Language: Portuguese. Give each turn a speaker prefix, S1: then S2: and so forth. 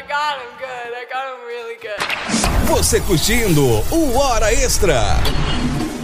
S1: got him good. I got him really good.
S2: Você curtindo o Hora Extra.